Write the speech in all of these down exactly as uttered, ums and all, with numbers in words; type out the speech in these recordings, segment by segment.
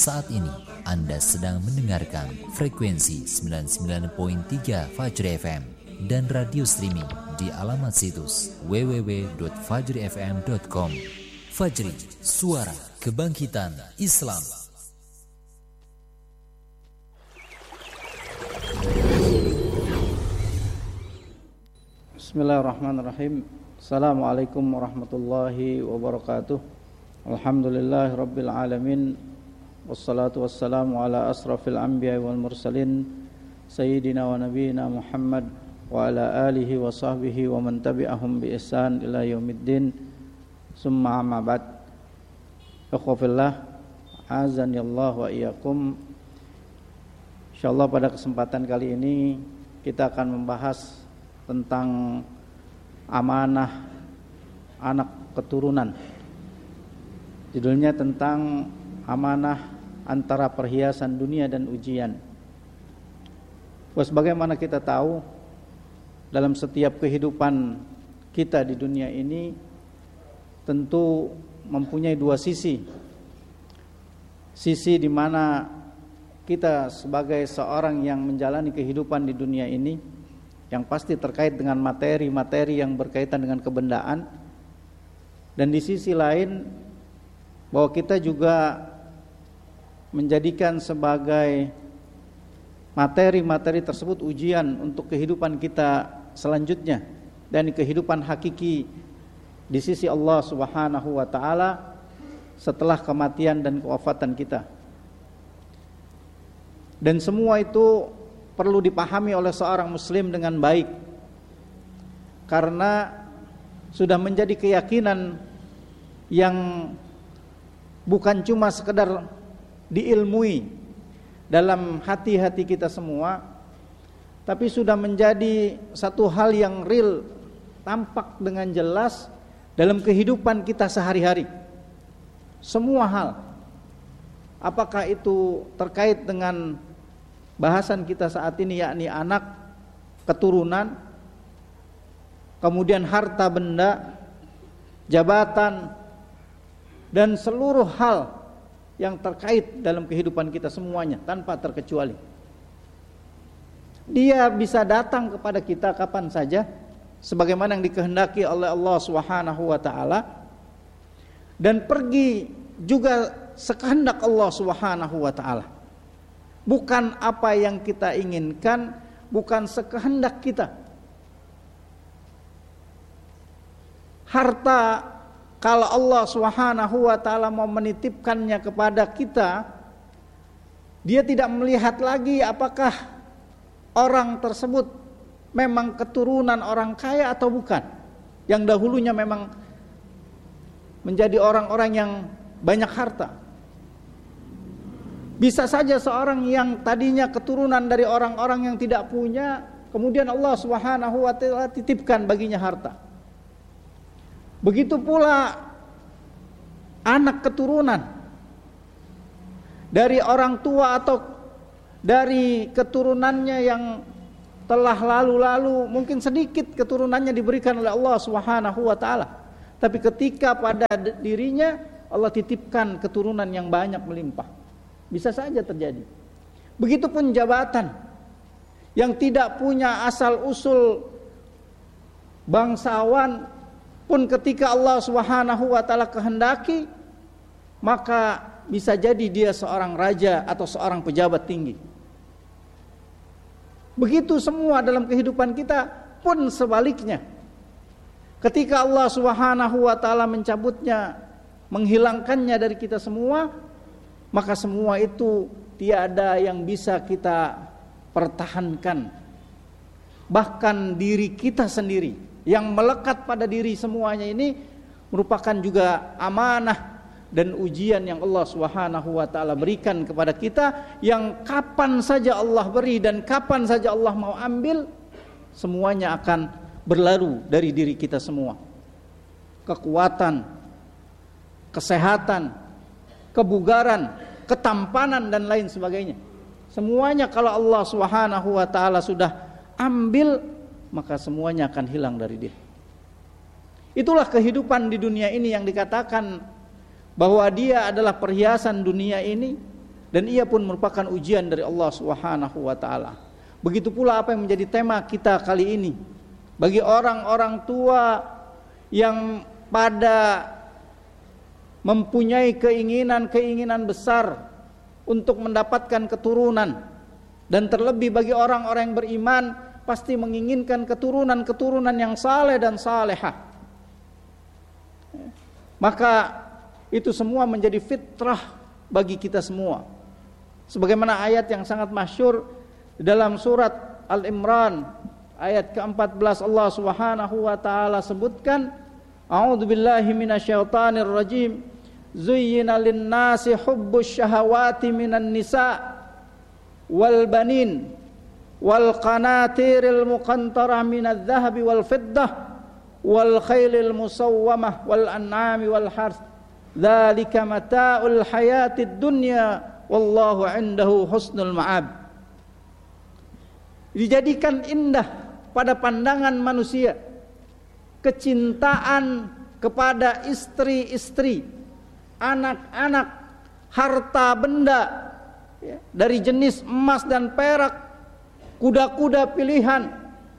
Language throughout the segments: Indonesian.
Saat ini Anda sedang mendengarkan frekuensi sembilan puluh sembilan koma tiga Fajri F M dan radio streaming di alamat situs w w w titik fajri f m titik com. Fajri, suara kebangkitan Islam. Bismillahirrahmanirrahim. Assalamualaikum warahmatullahi wabarakatuh. Alhamdulillahi rabbil alamin. Wassalatu wassalamu ala asrafil anbiya wal mursalin sayyidina wa nabiyina Muhammad wa ala alihi wa sahbihi wa man tabi'ahum bi ihsan ila yaumiddin. Summa amma ba'd. Ikhwafillah, azani Allah wa iyyakum. Insyaallah pada kesempatan kali ini kita akan membahas tentang amanah anak keturunan. Judulnya tentang amanah antara perhiasan dunia dan ujian. Sebagaimana kita tahu, dalam setiap kehidupan kita di dunia ini tentu mempunyai dua sisi. Sisi di mana kita sebagai seorang yang menjalani kehidupan di dunia ini yang pasti terkait dengan materi-materi yang berkaitan dengan kebendaan, dan di sisi lain bahwa kita juga menjadikan sebagai materi-materi tersebut ujian untuk kehidupan kita selanjutnya dan kehidupan hakiki di sisi Allah Subhanahu wa taala setelah kematian dan kewafatan kita. Dan semua itu perlu dipahami oleh seorang muslim dengan baik, karena sudah menjadi keyakinan yang bukan cuma sekedar diilmui dalam hati-hati kita semua, tapi sudah menjadi satu hal yang real, tampak dengan jelas dalam kehidupan kita sehari-hari. Semua hal, apakah itu terkait dengan bahasan kita saat ini, yakni anak, keturunan, kemudian harta benda, jabatan, dan seluruh hal yang terkait dalam kehidupan kita semuanya tanpa terkecuali. Dia bisa datang kepada kita kapan saja sebagaimana yang dikehendaki oleh Allah Subhanahu wa taala, dan pergi juga sekehendak Allah Subhanahu wa taala. Bukan apa yang kita inginkan, bukan sekehendak kita. Harta, kalau Allah Subhanahu wa taala mau menitipkannya kepada kita, Dia tidak melihat lagi apakah orang tersebut memang keturunan orang kaya atau bukan, yang dahulunya memang menjadi orang-orang yang banyak harta. Bisa saja seorang yang tadinya keturunan dari orang-orang yang tidak punya, kemudian Allah Subhanahu wa taala titipkan baginya harta. Begitu pula anak keturunan dari orang tua atau dari keturunannya yang telah lalu-lalu, mungkin sedikit keturunannya diberikan oleh Allah Subhanahu wa taala, tapi ketika pada dirinya Allah titipkan keturunan yang banyak melimpah. Bisa saja terjadi. Begitupun jabatan yang tidak punya asal usul bangsawan pun ketika Allah Subhanahu wa taala kehendaki, maka bisa jadi dia seorang raja atau seorang pejabat tinggi. Begitu semua dalam kehidupan kita pun sebaliknya. Ketika Allah Subhanahu wa taala mencabutnya, menghilangkannya dari kita semua, maka semua itu tiada yang bisa kita pertahankan. Bahkan diri kita sendiri yang melekat pada diri semuanya ini merupakan juga amanah dan ujian yang Allah Subhanahu wa taala berikan kepada kita, yang kapan saja Allah beri dan kapan saja Allah mau ambil, semuanya akan berlalu dari diri kita semua. Kekuatan, kesehatan, kebugaran, ketampanan dan lain sebagainya. Semuanya kalau Allah Subhanahu wa taala sudah ambil, maka semuanya akan hilang dari dia. Itulah kehidupan di dunia ini yang dikatakan bahwa dia adalah perhiasan dunia ini, dan ia pun merupakan ujian dari Allah Subhanahu wa taala. Begitu pula apa yang menjadi tema kita kali ini. Bagi orang-orang tua yang pada mempunyai keinginan-keinginan besar untuk mendapatkan keturunan, dan terlebih bagi orang-orang yang beriman pasti menginginkan keturunan-keturunan yang saleh dan salehah. Maka itu semua menjadi fitrah bagi kita semua. Sebagaimana ayat yang sangat masyhur dalam surat Al-Imran ayat keempat belas, Allah Subhanahu wa taala sebutkan, A'udzubillahi minasyaitonir rajim. Zuyyina lin-nasi hubbus syahawati minan nisa wal banin wal qanatiril muqantarah minadz zahabi wal fiddah wal khailil musawwamah wal an'ami wal harth. Dzalika mata'ul hayatid dunya wallahu 'indahu husnul ma'ab. Dijadikan indah pada pandangan manusia kecintaan kepada istri-istri, anak-anak, harta benda ya, dari jenis emas dan perak, kuda-kuda pilihan,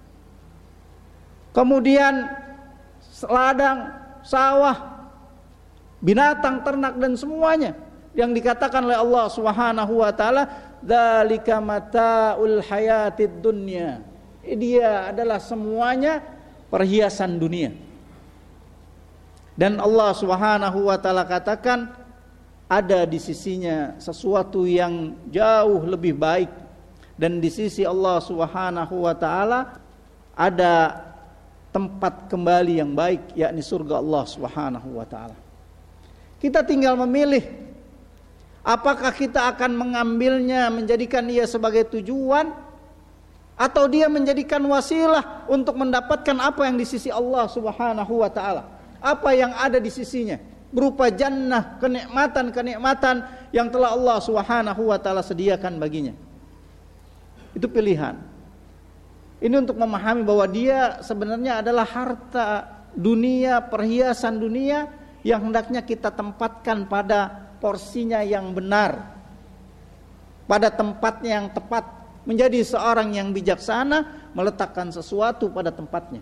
kemudian ladang, sawah, binatang, ternak dan semuanya yang dikatakan oleh Allah Subhanahu wa taala, dzalika mata'ul hayatid dunya. Dia adalah semuanya perhiasan dunia. Dan Allah Subhanahu wa taala katakan ada di sisinya sesuatu yang jauh lebih baik, dan di sisi Allah Subhanahu wa taala ada tempat kembali yang baik, yakni surga Allah Subhanahu wa taala. Kita tinggal memilih apakah kita akan mengambilnya, menjadikan ia sebagai tujuan, atau dia menjadikan wasilah untuk mendapatkan apa yang di sisi Allah Subhanahu wa taala, apa yang ada di sisinya berupa jannah, kenikmatan-kenikmatan yang telah Allah Subhanahu wa taala sediakan baginya. Itu pilihan. Ini untuk memahami bahwa dia sebenarnya adalah harta dunia, perhiasan dunia yang hendaknya kita tempatkan pada porsinya yang benar, pada tempatnya yang tepat, menjadi seorang yang bijaksana, meletakkan sesuatu pada tempatnya.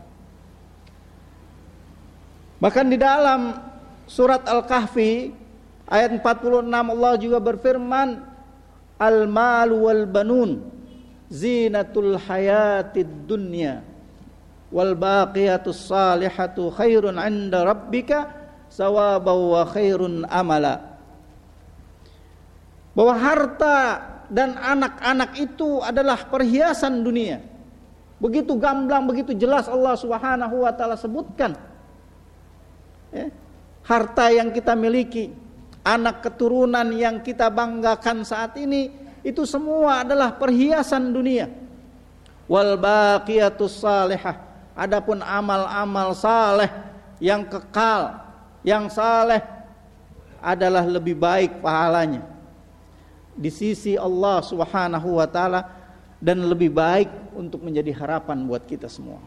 Bahkan di dalam surat Al-Kahfi ayat empat puluh enam Allah juga berfirman, Al-malu wal banun zinatul hayatid dunya wal baqiyatus salihatu khairun 'inda rabbika sawaban wa khairun amala. Bahwa harta dan anak-anak itu adalah perhiasan dunia. Begitu gamblang, begitu jelas Allah Subhanahu wa taala sebutkan. Ya, harta yang kita miliki, anak keturunan yang kita banggakan saat ini, itu semua adalah perhiasan dunia. Wal baqiyatus salihah, adapun amal-amal saleh yang kekal, yang saleh adalah lebih baik pahalanya di sisi Allah Subhanahu wa taala, dan lebih baik untuk menjadi harapan buat kita semua.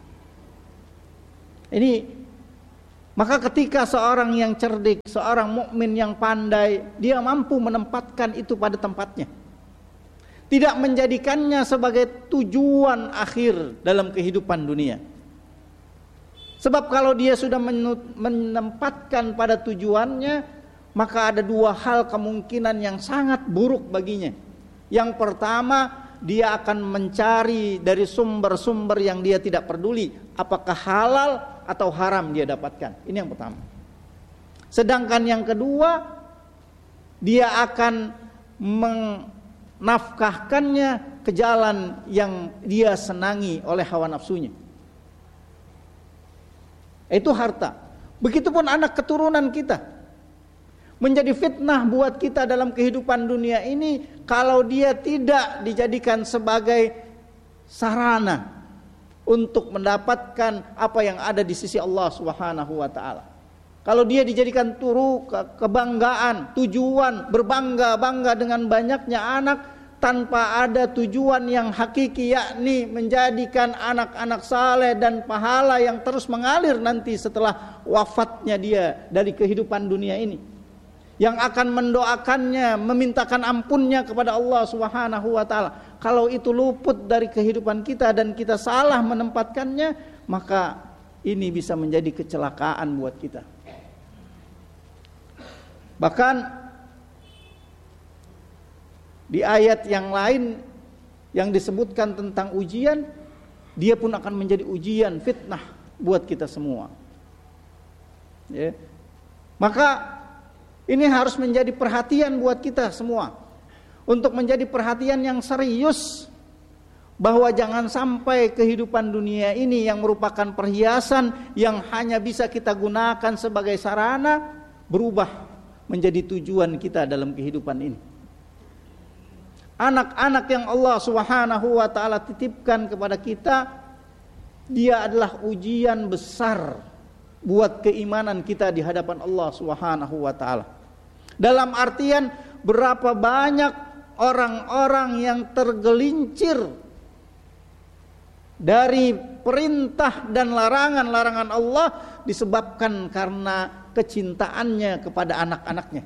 Ini maka ketika seorang yang cerdik, seorang mukmin yang pandai, dia mampu menempatkan itu pada tempatnya, tidak menjadikannya sebagai tujuan akhir dalam kehidupan dunia. Sebab kalau dia sudah menempatkan pada tujuannya, maka ada dua hal kemungkinan yang sangat buruk baginya. Yang pertama, dia akan mencari dari sumber-sumber yang dia tidak peduli apakah halal atau haram dia dapatkan. Ini yang pertama. Sedangkan yang kedua, dia akan menafkahkannya ke jalan yang dia senangi oleh hawa nafsunya. Itu harta. Begitupun anak keturunan kita. Menjadi fitnah buat kita dalam kehidupan dunia ini kalau dia tidak dijadikan sebagai sarana untuk mendapatkan apa yang ada di sisi Allah Subhanahu wa taala. Kalau dia dijadikan turu kebanggaan, tujuan berbangga-bangga dengan banyaknya anak tanpa ada tujuan yang hakiki, yakni menjadikan anak-anak saleh dan pahala yang terus mengalir nanti setelah wafatnya dia dari kehidupan dunia ini. yang akan mendoakannya, memintakan ampunnya kepada Allah Subhanahu wa taala. Kalau itu luput dari kehidupan kita dan kita salah menempatkannya, maka ini bisa menjadi kecelakaan buat kita. Bahkan di ayat yang lain yang disebutkan tentang ujian, dia pun akan menjadi ujian, fitnah buat kita semua. Ya. Maka ini harus menjadi perhatian buat kita semua, untuk menjadi perhatian yang serius, bahwa jangan sampai kehidupan dunia ini yang merupakan perhiasan yang hanya bisa kita gunakan sebagai sarana, berubah menjadi tujuan kita dalam kehidupan ini. Anak-anak yang Allah Subhanahu wa taala titipkan kepada kita, dia adalah ujian besar buat keimanan kita di hadapan Allah Subhanahu wa taala. Dalam artian, berapa banyak orang-orang yang tergelincir dari perintah dan larangan-larangan Allah disebabkan karena kecintaannya kepada anak-anaknya.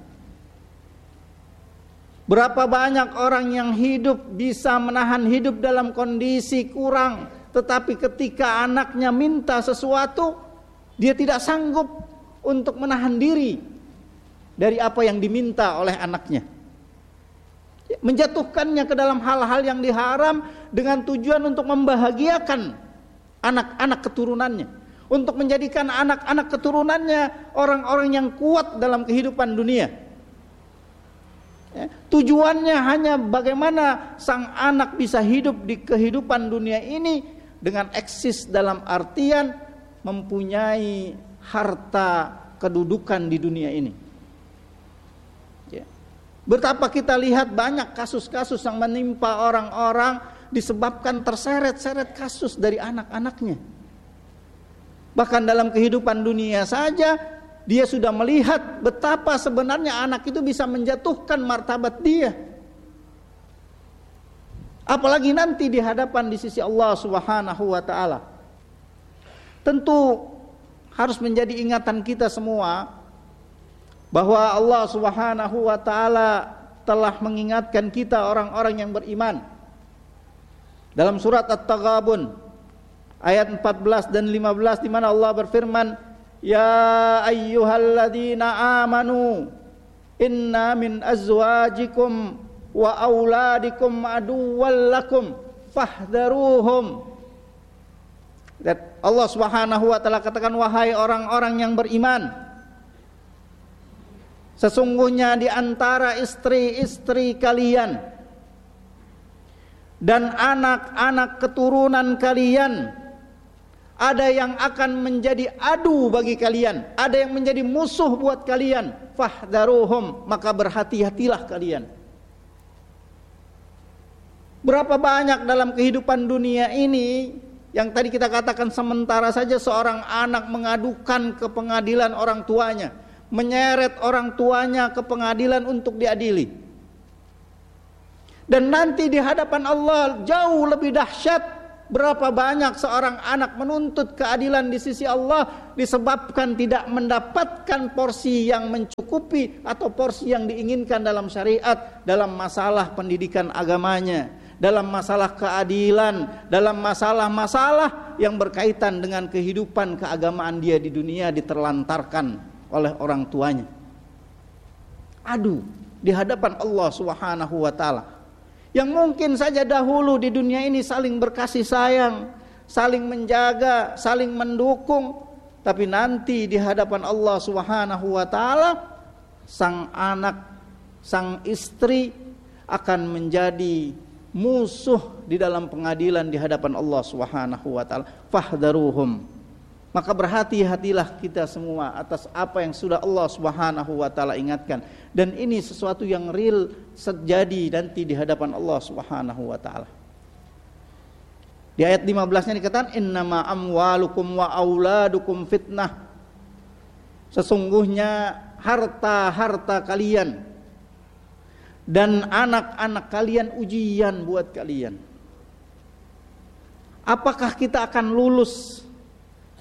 Berapa banyak orang yang hidup bisa menahan hidup dalam kondisi kurang, tetapi ketika anaknya minta sesuatu, dia tidak sanggup untuk menahan diri dari apa yang diminta oleh anaknya. Menjatuhkannya ke dalam hal-hal yang diharam dengan tujuan untuk membahagiakan anak-anak keturunannya, untuk menjadikan anak-anak keturunannya orang-orang yang kuat dalam kehidupan dunia. Ya, tujuannya hanya bagaimana sang anak bisa hidup di kehidupan dunia ini dengan eksis dalam artian mempunyai harta kedudukan di dunia ini. Ya. Betapa kita lihat banyak kasus-kasus yang menimpa orang-orang disebabkan terseret-seret kasus dari anak-anaknya. Bahkan dalam kehidupan dunia saja, dia sudah melihat betapa sebenarnya anak itu bisa menjatuhkan martabat dia. Apalagi nanti di hadapan di sisi Allah Subhanahu wa taala. Tentu harus menjadi ingatan kita semua bahwa Allah Subhanahu wa taala telah mengingatkan kita orang-orang yang beriman. Dalam surat At-Taghabun ayat empat belas dan lima belas, di mana Allah berfirman, "Ya ayyuhalladzina amanu inna min azwajikum wa auladikum aduwwal lakum fahdharuhum." Dan Allah Subhanahu wa taala katakan, wahai orang-orang yang beriman, sesungguhnya di antara istri-istri kalian dan anak-anak keturunan kalian ada yang akan menjadi adu bagi kalian, ada yang menjadi musuh buat kalian. Fahdharuhum, maka berhati-hatilah kalian. Berapa banyak dalam kehidupan dunia ini yang tadi kita katakan sementara saja seorang anak mengadukan ke pengadilan orang tuanya, menyeret orang tuanya ke pengadilan untuk diadili. Dan nanti di hadapan Allah jauh lebih dahsyat, berapa banyak seorang anak menuntut keadilan di sisi Allah disebabkan tidak mendapatkan porsi yang mencukupi atau porsi yang diinginkan dalam syariat, dalam masalah pendidikan agamanya, dalam masalah keadilan, dalam masalah-masalah yang berkaitan dengan kehidupan keagamaan dia di dunia diterlantarkan oleh orang tuanya. Aduh, di hadapan Allah Subhanahu wa taala. Yang mungkin saja dahulu di dunia ini saling berkasih sayang, saling menjaga, saling mendukung, tapi nanti di hadapan Allah Subhanahu wa taala sang anak, sang istri akan menjadi musuh di dalam pengadilan di hadapan Allah Subhanahu wa taala. Fahdharuhum, maka berhati-hatilah kita semua atas apa yang sudah Allah Subhanahu wa taala ingatkan, dan ini sesuatu yang real terjadi nanti di hadapan Allah Subhanahu wa taala. Di ayat lima belas-nya dikatakan, innama amwalukum wa auladukum fitnah, sesungguhnya harta-harta kalian dan anak-anak kalian ujian buat kalian. Apakah kita akan lulus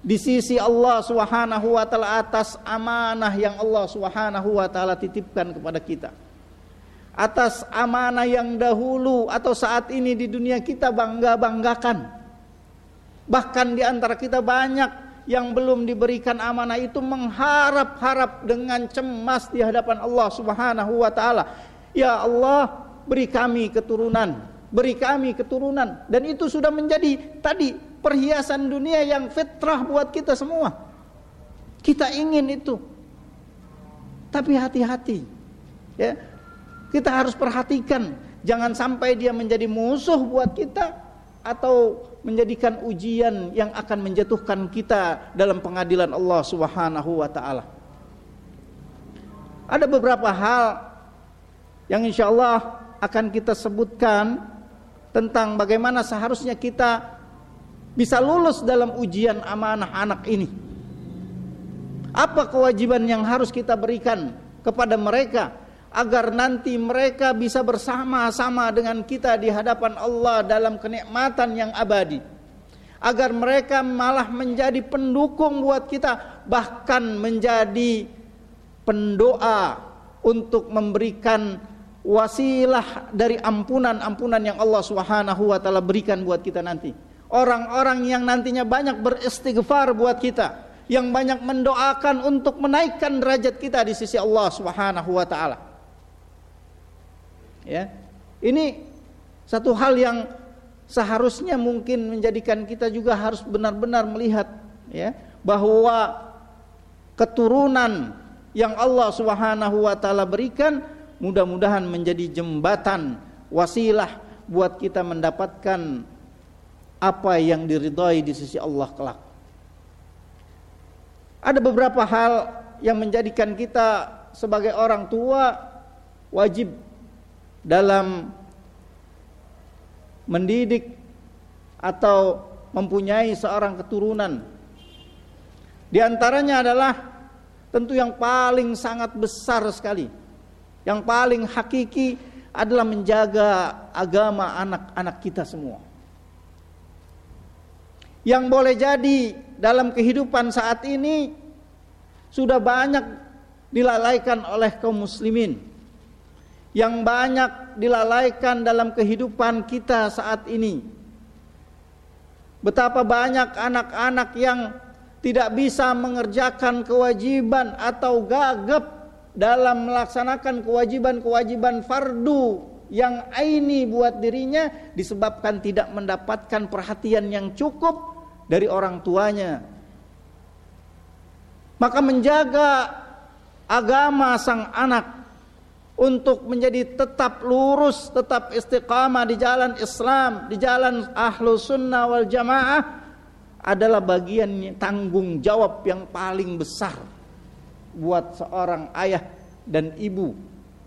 di sisi Allah Subhanahu wa taala atas amanah yang Allah Subhanahu wa taala titipkan kepada kita. Atas amanah yang dahulu atau saat ini di dunia kita bangga-banggakan. Bahkan di antara kita banyak yang belum diberikan amanah itu mengharap-harap dengan cemas di hadapan Allah Subhanahu wa taala. Ya Allah, beri kami keturunan, beri kami keturunan. Dan itu sudah menjadi tadi perhiasan dunia yang fitrah buat kita semua. Kita ingin itu. Tapi hati-hati. Ya. Kita harus perhatikan jangan sampai dia menjadi musuh buat kita atau menjadikan ujian yang akan menjatuhkan kita dalam pengadilan Allah Subhanahu wa taala. Ada beberapa hal yang insyaallah akan kita sebutkan tentang bagaimana seharusnya kita bisa lulus dalam ujian amanah anak ini. Apa kewajiban yang harus kita berikan kepada mereka agar nanti mereka bisa bersama-sama dengan kita di hadapan Allah dalam kenikmatan yang abadi. Agar mereka malah menjadi pendukung buat kita, bahkan menjadi pendoa untuk memberikan wasilah dari ampunan-ampunan yang Allah Subhanahu wa taala berikan buat kita nanti. Orang-orang yang nantinya banyak beristighfar buat kita, yang banyak mendoakan untuk menaikkan derajat kita di sisi Allah Subhanahu wa taala. Ya. Ini satu hal yang seharusnya mungkin menjadikan kita juga harus benar-benar melihat, ya, bahwa keturunan yang Allah Subhanahu wa taala berikan mudah-mudahan menjadi jembatan wasilah buat kita mendapatkan apa yang diridhai di sisi Allah kelak. Ada beberapa hal yang menjadikan kita sebagai orang tua wajib dalam mendidik atau mempunyai seorang keturunan. Di antaranya adalah tentu yang paling sangat besar sekali, yang paling hakiki adalah menjaga agama anak-anak kita semua. Yang boleh jadi dalam kehidupan saat ini sudah banyak dilalaikan oleh kaum muslimin, yang banyak dilalaikan dalam kehidupan kita saat ini. Betapa banyak anak-anak yang tidak bisa mengerjakan kewajiban atau gagap dalam melaksanakan kewajiban-kewajiban fardu yang aini buat dirinya disebabkan tidak mendapatkan perhatian yang cukup dari orang tuanya. Maka menjaga agama sang anak untuk menjadi tetap lurus, tetap istiqamah di jalan Islam, di jalan Ahlus Sunnah wal Jamaah adalah bagian tanggung jawab yang paling besar buat seorang ayah dan ibu.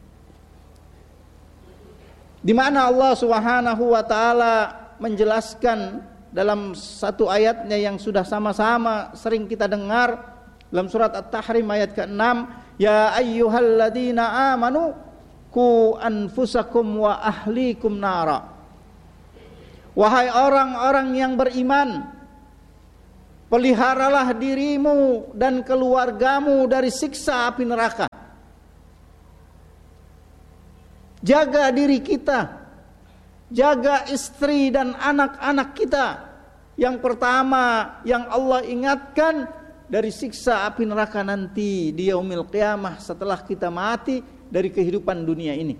Di mana Allah Subhanahu wa taala menjelaskan dalam satu ayatnya yang sudah sama-sama sering kita dengar dalam surat At-Tahrim ayat keenam, ya ayyuhalladzina amanu ku anfusakum wa ahlikum nara. Wahai orang-orang yang beriman, peliharalah dirimu dan keluargamu dari siksa api neraka. Jaga diri kita, jaga istri dan anak-anak kita. Yang pertama yang Allah ingatkan dari siksa api neraka nanti di yaumil qiyamah setelah kita mati dari kehidupan dunia ini.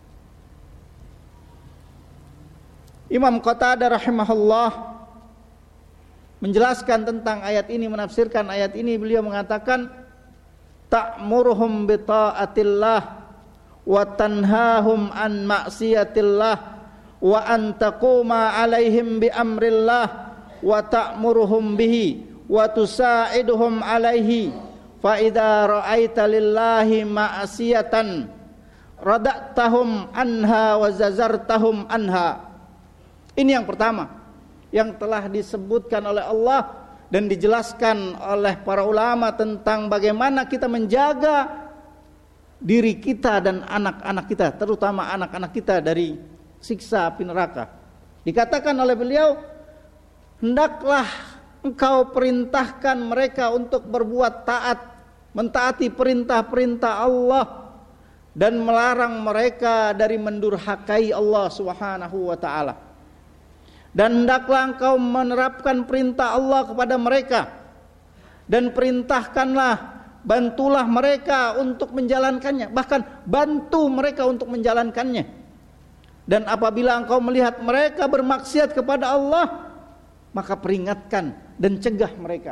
Imam Qatadah rahimahullah menjelaskan tentang ayat ini, menafsirkan ayat ini, beliau mengatakan ta'muruhum bi ta'atillah wa tanhahum an ma'siyatillah wa an taquma alaihim bi amrillah wa ta'muruhum bihi wa tusaiduhum alaihi fa idza ra'aita lillahi ma'siyatan rada'tahum anha wa zazartahum anha. Ini yang pertama yang telah disebutkan oleh Allah dan dijelaskan oleh para ulama tentang bagaimana kita menjaga diri kita dan anak-anak kita, terutama anak-anak kita dari siksa api neraka. Dikatakan oleh beliau, hendaklah Engkau perintahkan mereka untuk berbuat taat, mentaati perintah-perintah Allah, dan melarang mereka dari mendurhakai Allah Subhanahu wa ta'ala. Dan hendaklah engkau menerapkan perintah Allah kepada mereka, dan perintahkanlah, bantulah mereka untuk menjalankannya, bahkan bantu mereka untuk menjalankannya. Dan apabila engkau melihat mereka bermaksiat kepada Allah, maka peringatkan dan cegah mereka.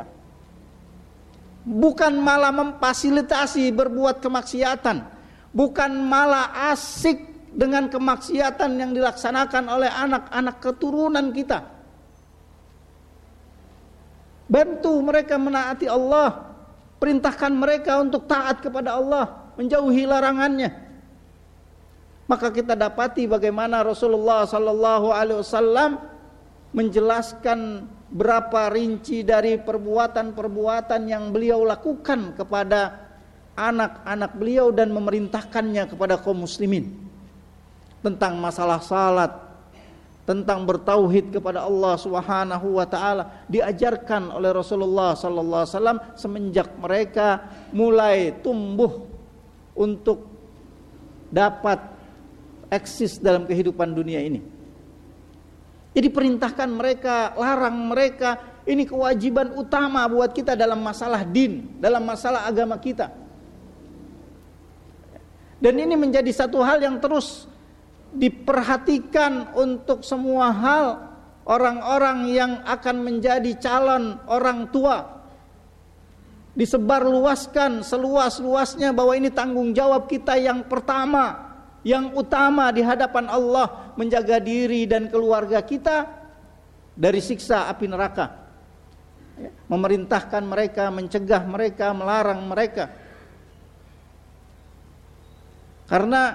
Bukan malah memfasilitasi berbuat kemaksiatan, bukan malah asik dengan kemaksiatan yang dilaksanakan oleh anak-anak keturunan kita. Bantu mereka menaati Allah, perintahkan mereka untuk taat kepada Allah, menjauhi larangannya. Maka kita dapati bagaimana Rasulullah sallallahu alaihi wasallam menjelaskan berapa rinci dari perbuatan-perbuatan yang beliau lakukan kepada anak-anak beliau dan memerintahkannya kepada kaum muslimin, tentang masalah salat, tentang bertauhid kepada Allah Subhanahu wa taala, diajarkan oleh Rasulullah sallallahu alaihi wasallam semenjak mereka mulai tumbuh untuk dapat eksis dalam kehidupan dunia ini. Jadi perintahkan mereka, larang mereka, ini kewajiban utama buat kita dalam masalah din, dalam masalah agama kita. Dan ini menjadi satu hal yang terus diperhatikan untuk semua hal orang-orang yang akan menjadi calon orang tua. Disebarluaskan seluas-luasnya bahwa ini tanggung jawab kita yang pertama, yang utama di hadapan Allah, menjaga diri dan keluarga kita dari siksa api neraka. Memerintahkan mereka, mencegah mereka, melarang mereka. Karena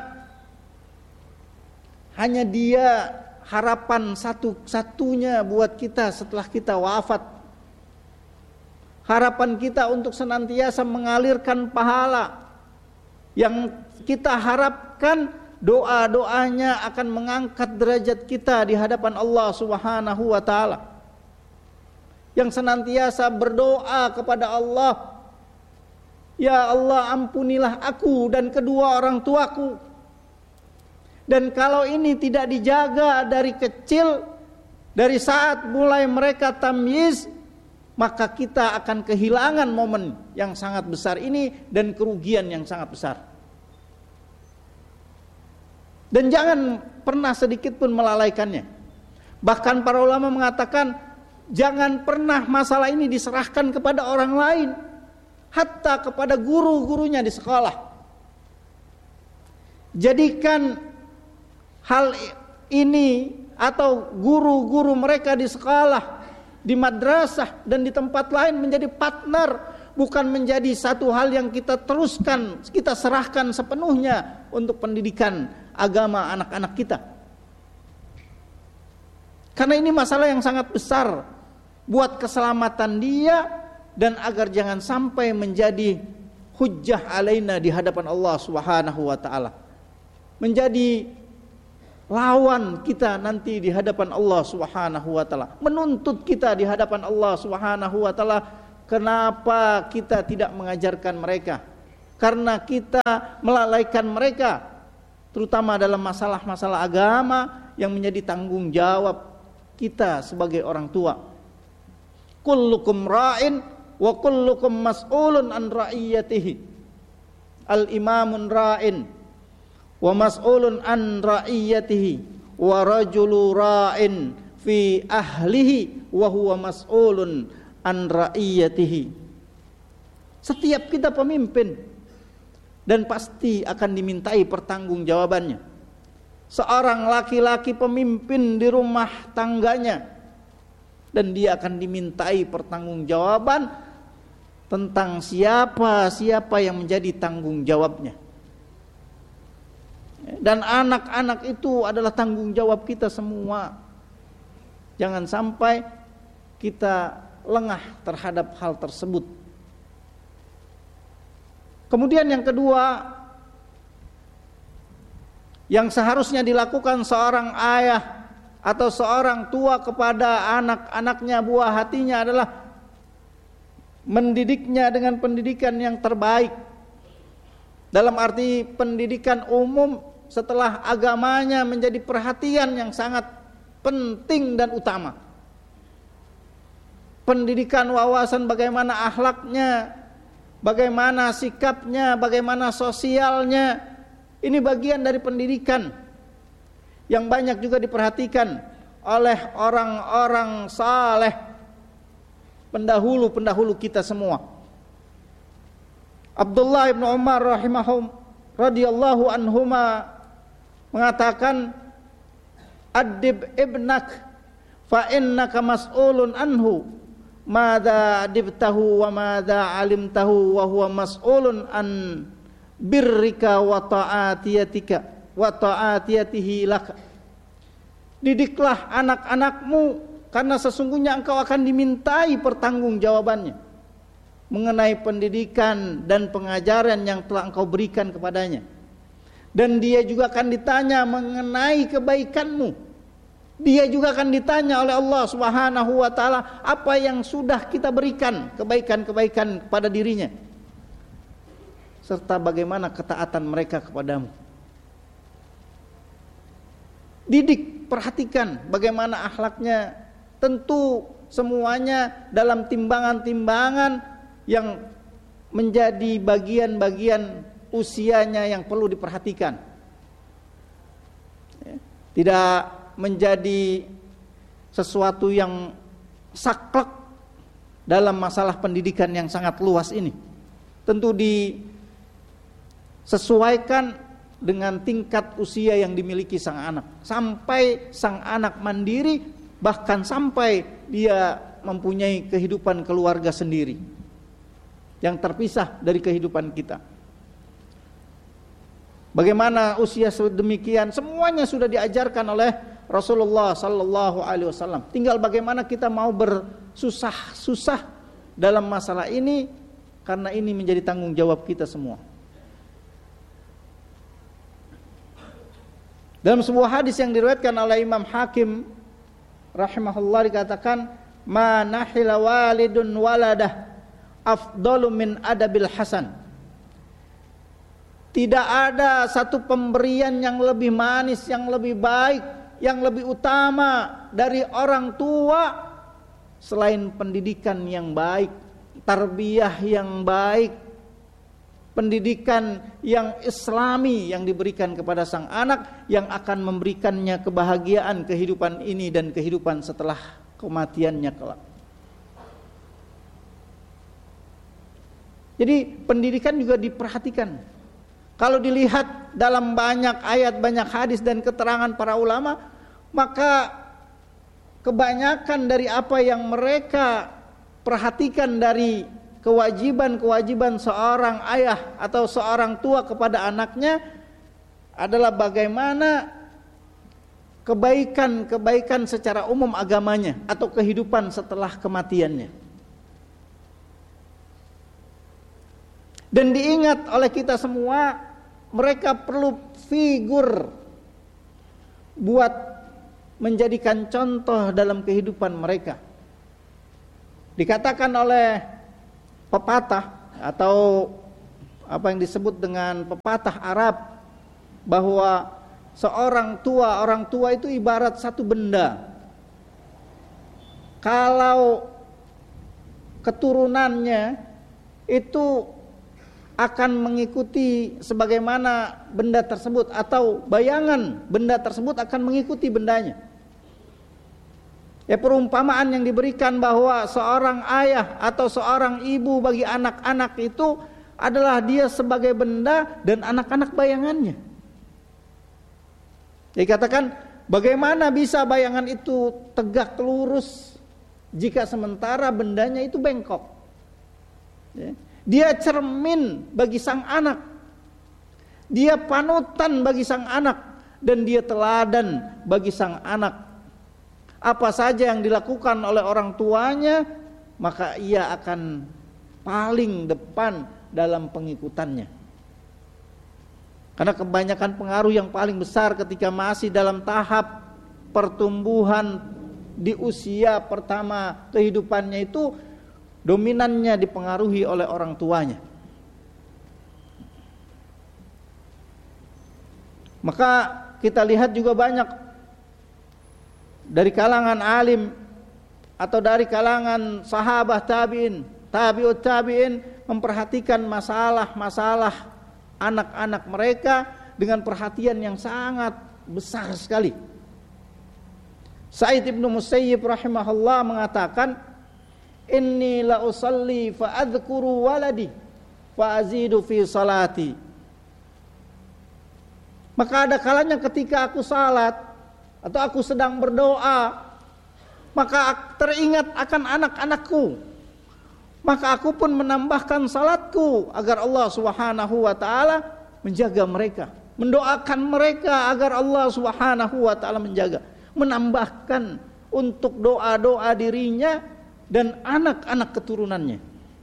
hanya dia harapan satu-satunya buat kita setelah kita wafat. Harapan kita untuk senantiasa mengalirkan pahala. Yang kita harapkan doa-doanya akan mengangkat derajat kita di hadapan Allah Subhanahu wa taala. Yang senantiasa berdoa kepada Allah, ya Allah, ampunilah aku dan kedua orang tuaku. Dan kalau ini tidak dijaga dari kecil, dari saat mulai mereka tamyiz, maka kita akan kehilangan momen yang sangat besar ini dan kerugian yang sangat besar. Dan jangan pernah sedikit pun melalaikannya. Bahkan para ulama mengatakan, jangan pernah masalah ini diserahkan kepada orang lain, hatta kepada guru-gurunya di sekolah. Jadikan hal ini atau guru-guru mereka di sekolah, di madrasah dan di tempat lain menjadi partner, bukan menjadi satu hal yang kita teruskan, kita serahkan sepenuhnya untuk pendidikan agama anak-anak kita. Karena ini masalah yang sangat besar buat keselamatan dia, dan agar jangan sampai menjadi hujjah alaina di hadapan Allah Subhanahu wa taala. Menjadi lawan kita nanti di hadapan Allah Subhanahu wa taala, menuntut kita di hadapan Allah Subhanahu wa taala. Kenapa kita tidak mengajarkan mereka? Karena kita melalaikan mereka, terutama dalam masalah-masalah agama yang menjadi tanggung jawab kita sebagai orang tua. Kullukum ra'in wa kullukum mas'ulun an ra'iyatihi. Al-imamun ra'in wa mas'ulun an ra'iyatihi wa rajulu ra'in fi ahlihi wa huwa mas'ulun an ra'iyatihi. Setiap kita pemimpin dan pasti akan dimintai pertanggungjawabannya. Seorang laki-laki pemimpin di rumah tangganya, dan dia akan dimintai pertanggungjawaban tentang siapa-siapa yang menjadi tanggung jawabnya. Dan anak-anak itu adalah tanggung jawab kita semua. Jangan sampai kita lengah terhadap hal tersebut. Kemudian yang kedua, yang seharusnya dilakukan seorang ayah atau seorang tua kepada anak-anaknya, buah hatinya adalah mendidiknya dengan pendidikan yang terbaik, dalam arti pendidikan umum setelah agamanya menjadi perhatian yang sangat penting dan utama. Pendidikan wawasan bagaimana akhlaknya, bagaimana sikapnya, bagaimana sosialnya, ini bagian dari pendidikan yang banyak juga diperhatikan oleh orang-orang saleh, pendahulu-pendahulu kita semua. Abdullah bin Umar rahimahum radhiyallahu anhuma mengatakan, "Adib ibnak fa innaka mas'ulun anhu madza adibtahu wa madza alimtahu wa huwa mas'ulun an birrika wa ta'atiyatika wa ta'atiyatihi lak." Didiklah anak-anakmu karena sesungguhnya engkau akan dimintai pertanggungjawabannya mengenai pendidikan dan pengajaran yang telah engkau berikan kepadanya. Dan dia juga akan ditanya mengenai kebaikanmu. Dia juga akan ditanya oleh Allah Subhanahu wa taala apa yang sudah kita berikan, kebaikan-kebaikan kepada dirinya, serta bagaimana ketaatan mereka kepadamu. Didik, perhatikan bagaimana akhlaknya. Tentu semuanya dalam timbangan-timbangan yang menjadi bagian-bagian usianya yang perlu diperhatikan. Tidak menjadi sesuatu yang saklek dalam masalah pendidikan yang sangat luas ini. Tentu disesuaikan dengan tingkat usia yang dimiliki sang anak, sampai sang anak mandiri, bahkan sampai dia mempunyai kehidupan keluarga sendiri yang terpisah dari kehidupan kita. Bagaimana usia sedemikian, semuanya sudah diajarkan oleh Rasulullah sallallahu alaihi wasallam. Tinggal bagaimana kita mau bersusah-susah dalam masalah ini, karena ini menjadi tanggung jawab kita semua. Dalam sebuah hadis yang diriwayatkan oleh Imam Hakim rahimahullah dikatakan, "Ma nahila walidun waladah afdalu min adabil hasan." Tidak ada satu pemberian yang lebih manis, yang lebih baik, yang lebih utama dari orang tua selain pendidikan yang baik, tarbiyah yang baik, pendidikan yang islami yang diberikan kepada sang anak, yang akan memberikannya kebahagiaan kehidupan ini dan kehidupan setelah kematiannya kelak. Jadi pendidikan juga diperhatikan. Kalau dilihat dalam banyak ayat, banyak hadis dan keterangan para ulama, maka kebanyakan dari apa yang mereka perhatikan dari kewajiban-kewajiban seorang ayah atau seorang tua kepada anaknya adalah bagaimana kebaikan-kebaikan secara umum agamanya atau kehidupan setelah kematiannya. Dan diingat oleh kita semua, mereka perlu figur buat menjadikan contoh dalam kehidupan mereka. Dikatakan oleh pepatah atau apa yang disebut dengan pepatah Arab, bahwa seorang tua, orang tua itu ibarat satu benda. Kalau keturunannya itu akan mengikuti sebagaimana benda tersebut, atau bayangan benda tersebut akan mengikuti bendanya. Ya, perumpamaan yang diberikan bahwa seorang ayah atau seorang ibu bagi anak-anak itu adalah dia sebagai benda dan anak-anak bayangannya. Jadi katakan, bagaimana bisa bayangan itu tegak lurus jika sementara bendanya itu bengkok? Ya. Dia cermin bagi sang anak, dia panutan bagi sang anak, dan dia teladan bagi sang anak. Apa saja yang dilakukan oleh orang tuanya, maka ia akan paling depan dalam pengikutannya. Karena kebanyakan pengaruh yang paling besar ketika masih dalam tahap pertumbuhan di usia pertama kehidupannya itu, dominannya dipengaruhi oleh orang tuanya. Maka kita lihat juga banyak dari kalangan alim atau dari kalangan sahabat tabi'in, tabi'ut tabi'in memperhatikan masalah-masalah anak-anak mereka dengan perhatian yang sangat besar sekali. Sa'id ibn Musayyib rahimahullah mengatakan, inni la usalli fa adhkuru waladi fa azidu fi salati. Maka ada kalanya ketika aku salat atau aku sedang berdoa, maka teringat akan anak-anakku, maka aku pun menambahkan salatku agar Allah Subhanahu wa taala menjaga mereka, mendoakan mereka agar Allah Subhanahu wa taala menjaga, menambahkan untuk doa-doa dirinya dan anak-anak keturunannya.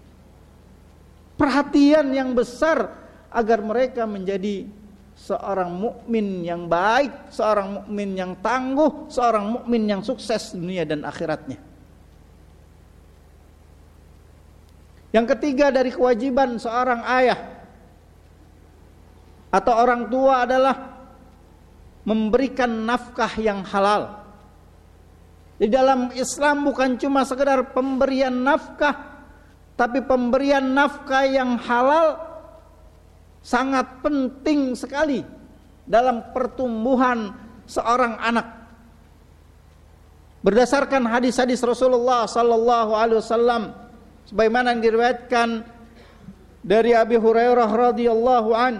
Perhatian yang besar agar mereka menjadi seorang mukmin yang baik, seorang mukmin yang tangguh, seorang mukmin yang sukses dunia dan akhiratnya. Yang ketiga dari kewajiban seorang ayah atau orang tua adalah memberikan nafkah yang halal. Di dalam Islam bukan cuma sekedar pemberian nafkah, tapi pemberian nafkah yang halal sangat penting sekali dalam pertumbuhan seorang anak. Berdasarkan hadis-hadis Rasulullah sallallahu alaihi wasallam sebagaimana yang diriwayatkan dari Abi Hurairah radhiyallahu an,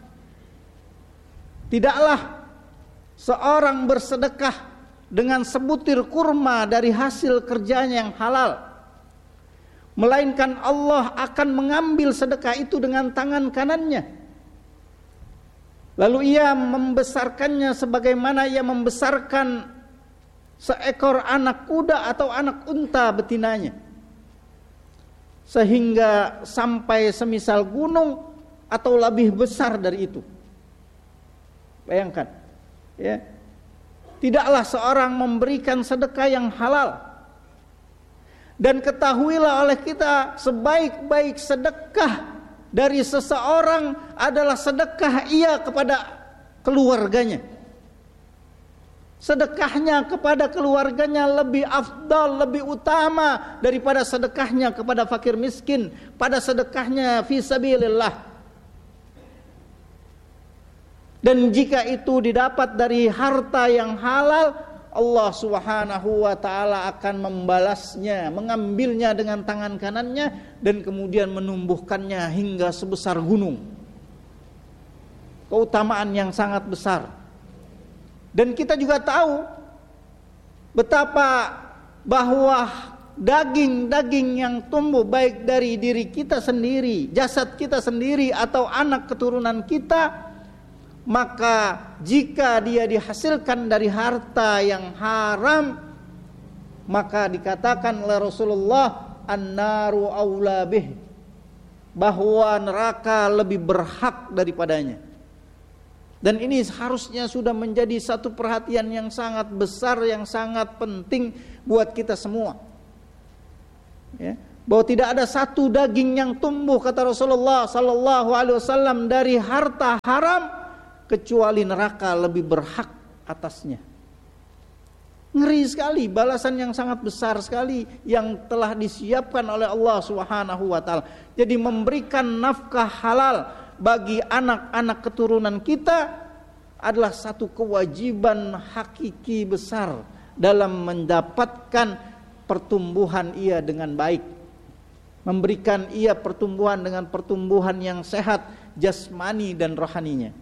tidaklah seorang bersedekah dengan sebutir kurma dari hasil kerjanya yang halal, melainkan Allah akan mengambil sedekah itu dengan tangan kanannya, lalu ia membesarkannya sebagaimana ia membesarkan seekor anak kuda atau anak unta betinanya, sehingga sampai semisal gunung atau lebih besar dari itu. Bayangkan, ya, tidaklah seorang memberikan sedekah yang halal. Dan ketahuilah oleh kita, sebaik-baik sedekah dari seseorang adalah sedekah ia kepada keluarganya. Sedekahnya kepada keluarganya lebih afdal, lebih utama daripada sedekahnya kepada fakir miskin, pada sedekahnya fi sabilillah. Dan jika itu didapat dari harta yang halal, Allah Subhanahu wa taala akan membalasnya, mengambilnya dengan tangan kanannya dan kemudian menumbuhkannya hingga sebesar gunung. Keutamaan yang sangat besar. Dan kita juga tahu betapa bahwa daging-daging yang tumbuh baik dari diri kita sendiri, jasad kita sendiri atau anak keturunan kita, maka jika dia dihasilkan dari harta yang haram, maka dikatakan oleh Rasulullah, an-naru aula bih, bahwa neraka lebih berhak daripadanya. Dan ini harusnya sudah menjadi satu perhatian yang sangat besar, yang sangat penting buat kita semua, ya, bahwa tidak ada satu daging yang tumbuh, kata Rasulullah sallallahu alaihi wasallam, dari harta haram kecuali neraka lebih berhak atasnya. Ngeri sekali, balasan yang sangat besar sekali yang telah disiapkan oleh Allah Subhanahu wa taala. Jadi memberikan nafkah halal bagi anak-anak keturunan kita adalah satu kewajiban hakiki besar dalam mendapatkan pertumbuhan ia dengan baik. Memberikan ia pertumbuhan dengan pertumbuhan yang sehat jasmani dan rohaninya.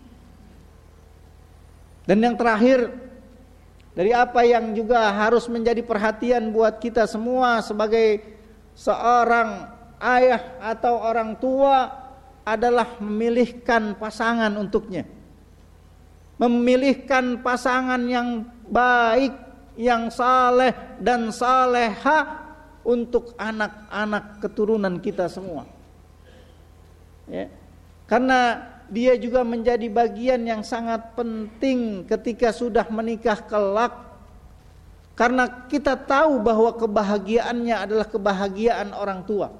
Dan yang terakhir, dari apa yang juga harus menjadi perhatian buat kita semua sebagai seorang ayah atau orang tua adalah memilihkan pasangan untuknya. Memilihkan pasangan yang baik, yang saleh dan saleha untuk anak-anak keturunan kita semua. Ya. Karena dia juga menjadi bagian yang sangat penting ketika sudah menikah kelak. Karena kita tahu bahwa kebahagiaannya adalah kebahagiaan orang tua.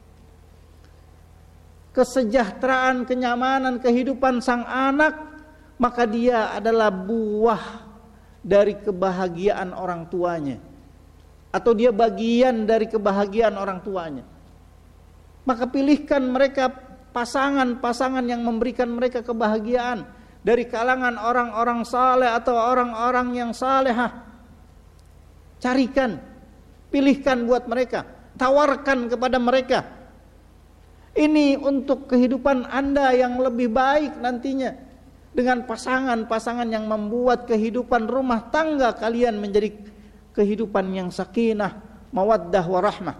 Kesejahteraan, kenyamanan, kehidupan sang anak, maka dia adalah buah dari kebahagiaan orang tuanya, atau dia bagian dari kebahagiaan orang tuanya. Maka pilihkan mereka pasangan-pasangan yang memberikan mereka kebahagiaan dari kalangan orang-orang saleh atau orang-orang yang salehah. Carikan, pilihkan buat mereka, tawarkan kepada mereka. Ini untuk kehidupan Anda yang lebih baik nantinya, dengan pasangan-pasangan yang membuat kehidupan rumah tangga kalian menjadi kehidupan yang sakinah, mawaddah, warahmah.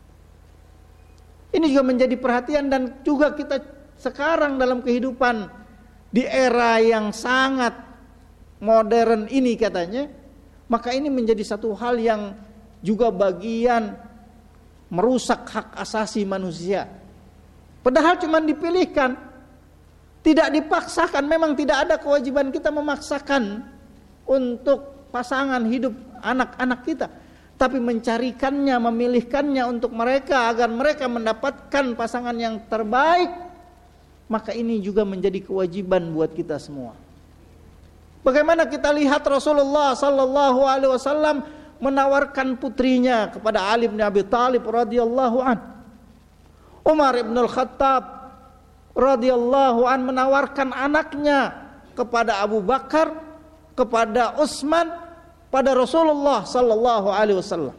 Ini juga menjadi perhatian, dan juga kita sekarang dalam kehidupan di era yang sangat modern ini katanya, maka ini menjadi satu hal yang juga bagian merusak hak asasi manusia. Padahal cuma dipilihkan, tidak dipaksakan. Memang tidak ada kewajiban kita memaksakan untuk pasangan hidup anak-anak kita, tapi mencarikannya, memilihkannya untuk mereka agar mereka mendapatkan pasangan yang terbaik. Maka ini juga menjadi kewajiban buat kita semua. Bagaimana kita lihat Rasulullah sallallahu alaihi wasallam menawarkan putrinya kepada Ali bin Abi Thalib radhiyallahu an. Umar bin Al-Khattab radhiyallahu an menawarkan anaknya kepada Abu Bakar, kepada Utsman, pada Rasulullah sallallahu alaihi wasallam.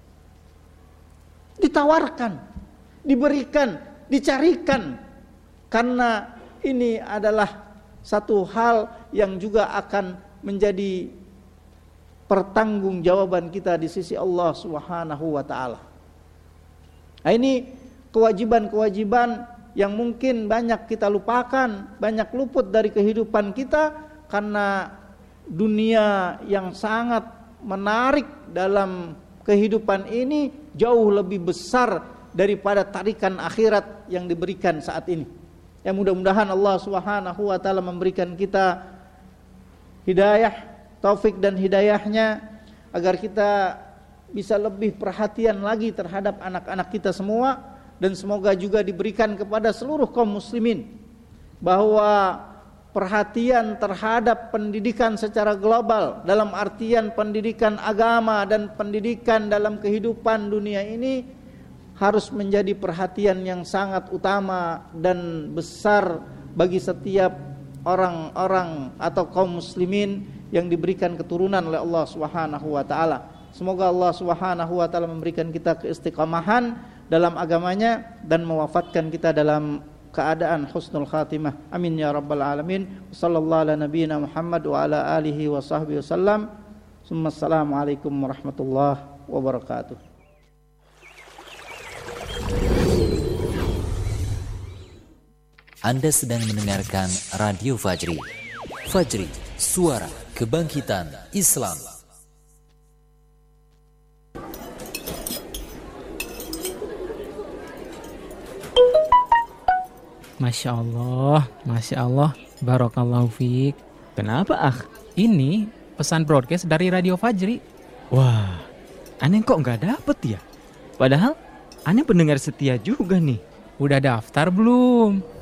Ditawarkan, diberikan, dicarikan, karena ini adalah satu hal yang juga akan menjadi pertanggungjawaban kita di sisi Allah Subhanahu wa taala. Nah, ini kewajiban-kewajiban yang mungkin banyak kita lupakan, banyak luput dari kehidupan kita karena dunia yang sangat menarik dalam kehidupan ini jauh lebih besar daripada tarikan akhirat yang diberikan saat ini. Ya, mudah-mudahan Allah Subhanahu wa taala memberikan kita hidayah, taufik dan hidayahnya agar kita bisa lebih perhatian lagi terhadap anak-anak kita semua, dan semoga juga diberikan kepada seluruh kaum muslimin bahwa perhatian terhadap pendidikan secara global dalam artian pendidikan agama dan pendidikan dalam kehidupan dunia ini harus menjadi perhatian yang sangat utama dan besar bagi setiap orang-orang atau kaum muslimin yang diberikan keturunan oleh Allah Subhanahu wa taala. Semoga Allah Subhanahu wa taala memberikan kita keistiqamahan dalam agamanya dan mewafatkan kita dalam keadaan husnul khatimah. Amin ya rabbal alamin. Sallallahu ala nabiyyina Muhammad wa ala alihi wa sahbihi wasallam. Assalamualaikum warahmatullahi wabarakatuh. Anda sedang mendengarkan Radio Fajri. Fajri, suara kebangkitan Islam. Masya Allah, Masya Allah, Barakallahu fiik. Kenapa ah? Ini pesan broadcast dari Radio Fajri. Wah, aneh kok nggak dapet ya? Padahal aneh pendengar setia juga nih. Udah daftar belum?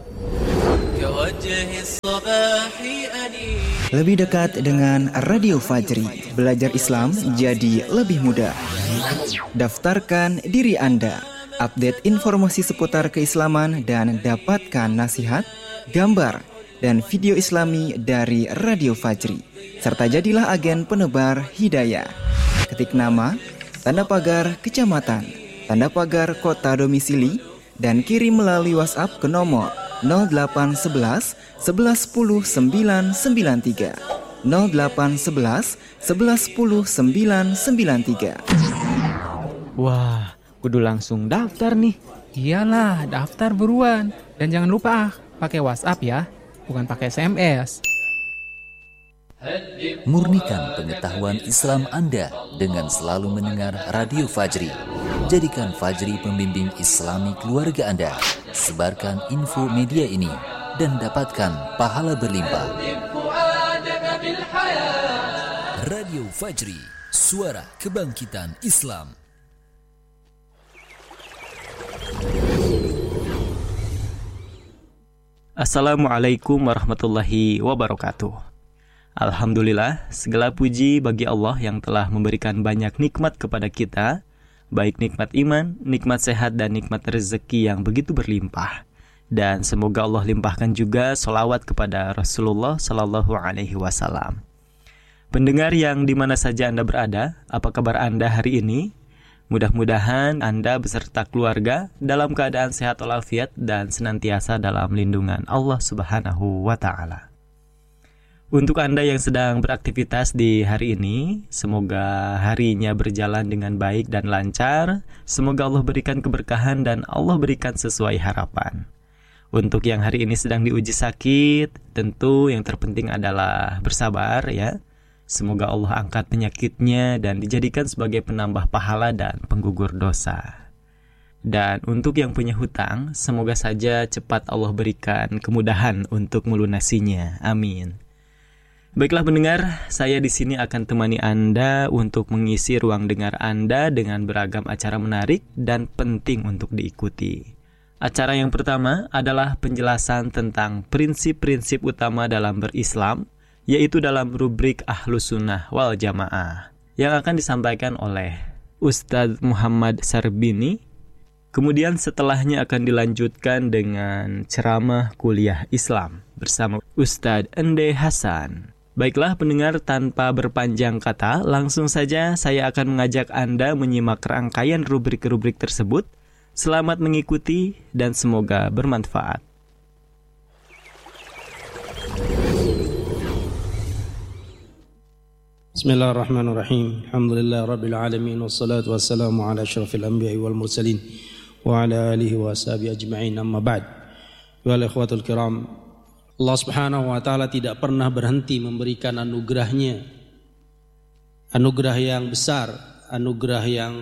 Lebih dekat dengan Radio Fajri, belajar Islam jadi lebih mudah. Daftarkan diri Anda, update informasi seputar keislaman dan dapatkan nasihat, gambar, dan video Islami dari Radio Fajri. Serta jadilah agen penebar hidayah. Ketik nama, tanda pagar kecamatan, tanda pagar kota domisili, dan kirim melalui WhatsApp ke nomor nol delapan sebelas sebelas sepuluh sembilan sembilan tiga nol delapan sebelas sebelas sepuluh sembilan sembilan tiga. Wah, kudu langsung daftar nih. Iyalah, daftar buruan. Dan jangan lupa pakai WhatsApp ya, bukan pakai S M S. Murnikan pengetahuan Islam Anda dengan selalu mendengar Radio Fajri. Jadikan Fajri pembimbing Islami keluarga Anda. Sebarkan info media ini dan dapatkan pahala berlimpah. Radio Fajri, Suara Kebangkitan Islam. Assalamualaikum warahmatullahi wabarakatuh. Alhamdulillah, segala puji bagi Allah yang telah memberikan banyak nikmat kepada kita, baik nikmat iman, nikmat sehat, dan nikmat rezeki yang begitu berlimpah. Dan semoga Allah limpahkan juga sholawat kepada Rasulullah Sallallahu Alaihi Wasallam. Pendengar yang di mana saja Anda berada, apa kabar Anda hari ini? Mudah-mudahan Anda beserta keluarga dalam keadaan sehat walafiat dan senantiasa dalam lindungan Allah Subhanahu wa Ta'ala. Untuk Anda yang sedang beraktivitas di hari ini, semoga harinya berjalan dengan baik dan lancar. Semoga Allah berikan keberkahan dan Allah berikan sesuai harapan. Untuk yang hari ini sedang diuji sakit, tentu yang terpenting adalah bersabar ya. Semoga Allah angkat penyakitnya dan dijadikan sebagai penambah pahala dan penggugur dosa. Dan untuk yang punya hutang, semoga saja cepat Allah berikan kemudahan untuk melunasinya. Amin. Baiklah pendengar, saya di sini akan temani Anda untuk mengisi ruang dengar Anda dengan beragam acara menarik dan penting untuk diikuti. Acara yang pertama adalah penjelasan tentang prinsip-prinsip utama dalam berislam, yaitu dalam rubrik Ahlus Sunnah wal Jamaah yang akan disampaikan oleh Ustadz Muhammad Sarbini. Kemudian setelahnya akan dilanjutkan dengan ceramah kuliah Islam bersama Ustadz Ende Hasan. Baiklah pendengar, tanpa berpanjang kata, langsung saja saya akan mengajak Anda menyimak rangkaian rubrik-rubrik tersebut. Selamat mengikuti dan semoga bermanfaat. Bismillahirrahmanirrahim. Alhamdulillah rabbil alamin wassalatu wassalamu ala asyrafil anbiya'i wal mursalin wa ala alihi wa sahbihi ajma'in, amma ba'd. Wal ikhwatul kiram, Allah Subhanahu wa taala tidak pernah berhenti memberikan anugerahnya, anugerah yang besar, anugerah yang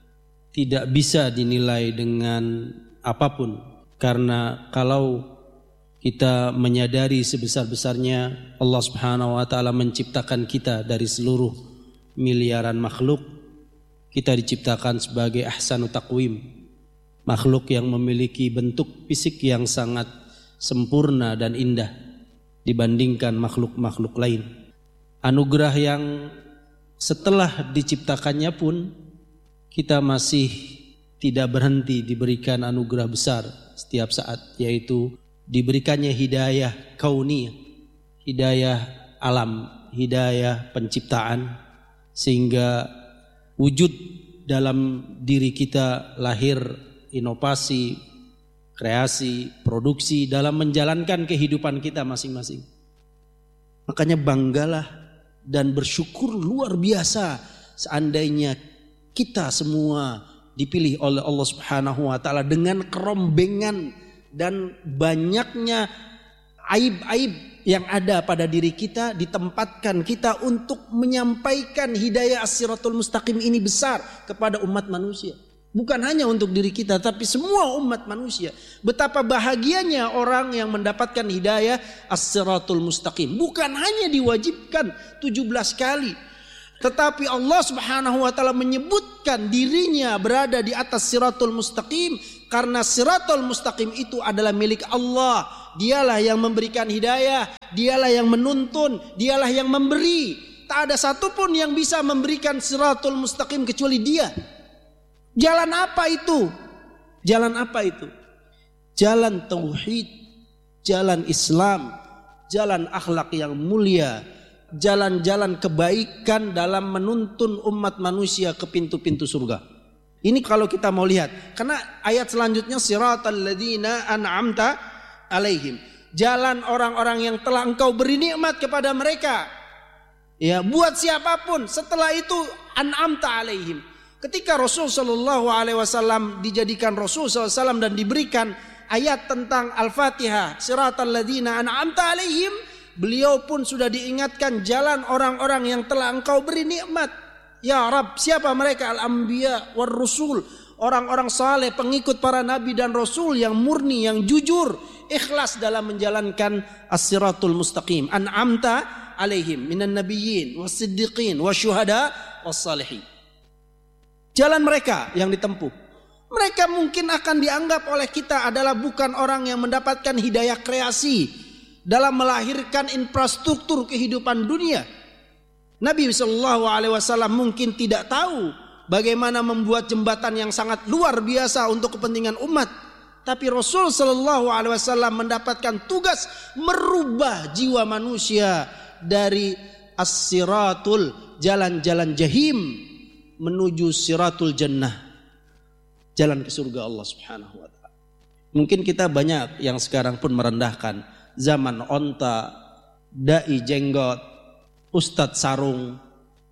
tidak bisa dinilai dengan apapun. Karena kalau kita menyadari sebesar-besarnya Allah Subhanahu wa taala menciptakan kita dari seluruh miliaran makhluk, kita diciptakan sebagai ahsanu taqwim, makhluk yang memiliki bentuk fisik yang sangat sempurna dan indah dibandingkan makhluk-makhluk lain. Anugerah yang setelah diciptakannya pun kita masih tidak berhenti diberikan anugerah besar setiap saat, yaitu diberikannya hidayah kauniyah, hidayah alam, hidayah penciptaan, sehingga wujud dalam diri kita lahir inovasi, kreasi, produksi dalam menjalankan kehidupan kita masing-masing. Makanya banggalah dan bersyukur luar biasa seandainya kita semua dipilih oleh Allah Subhanahu wa taala dengan kerombengan dan banyaknya aib-aib yang ada pada diri kita, ditempatkan kita untuk menyampaikan hidayah as-siratul mustaqim ini besar kepada umat manusia. Bukan hanya untuk diri kita, tapi semua umat manusia. Betapa bahagianya orang yang mendapatkan hidayah as-siratul mustaqim. Bukan hanya diwajibkan tujuh belas kali, tetapi Allah Subhanahu wa taala menyebutkan dirinya berada di atas siratul mustaqim karena siratul mustaqim itu adalah milik Allah. Dialah yang memberikan hidayah, dialah yang menuntun, dialah yang memberi. Tak ada satupun yang bisa memberikan siratul mustaqim kecuali Dia. Jalan apa itu? Jalan apa itu? Jalan tauhid, jalan Islam, jalan akhlak yang mulia, jalan-jalan kebaikan dalam menuntun umat manusia ke pintu-pintu surga. Ini kalau kita mau lihat, karena ayat selanjutnya siratal ladzina an'amta alaihim, jalan orang-orang yang telah Engkau beri nikmat kepada mereka. Ya, buat siapapun. Setelah itu an'amta alaihim. Ketika Rasul sallallahu alaihi wasallam dijadikan Rasul sallallahu alaihi wasallam dan diberikan ayat tentang Al-Fatihah, siratal ladzina an'amta alaihim, beliau pun sudah diingatkan jalan orang-orang yang telah Engkau beri nikmat. Ya Rabb, siapa mereka? Al-Anbiya war Rusul, orang-orang saleh, pengikut para nabi dan rasul yang murni, yang jujur, ikhlas dalam menjalankan as-siratul mustaqim. An'amta alaihim minan nabiyyin was-siddiqin wasyuhada wassalihin. Jalan mereka yang ditempuh. Mereka mungkin akan dianggap oleh kita adalah bukan orang yang mendapatkan hidayah kreasi dalam melahirkan infrastruktur kehidupan dunia. Nabi shallallahu alaihi wasallam mungkin tidak tahu bagaimana membuat jembatan yang sangat luar biasa untuk kepentingan umat. Tapi Rasul shallallahu alaihi wasallam mendapatkan tugas merubah jiwa manusia dari as-siratul, jalan-jalan jahim, menuju siratul jannah, jalan ke surga Allah subhanahu wa ta'ala. Mungkin kita banyak yang sekarang pun merendahkan zaman onta, dai jenggot, ustadz sarung,